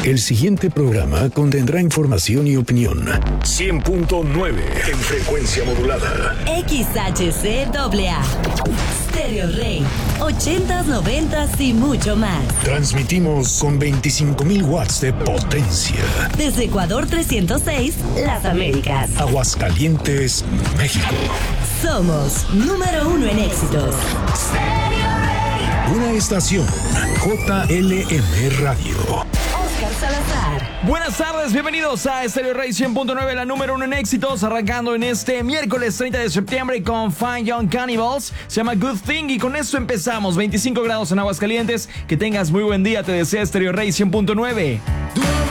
El siguiente programa contendrá información y opinión. 100.9 en frecuencia modulada. XHCAA. Stereo Rey. 80s, 90s y mucho más. Transmitimos con 25,000 watts de potencia. Desde Ecuador 306, Las Américas. Aguascalientes, México. Somos número 1 en éxitos. Una estación JLM Radio. Oscar Salazar. Buenas tardes, bienvenidos a Stereo Rey 100.9, la número 1 en éxitos, arrancando en este miércoles 30 de septiembre con Fine Young Cannibals. Se llama Good Thing y con esto empezamos. 25 grados en Aguascalientes. Que tengas muy buen día, te desea Stereo Rey 100.9.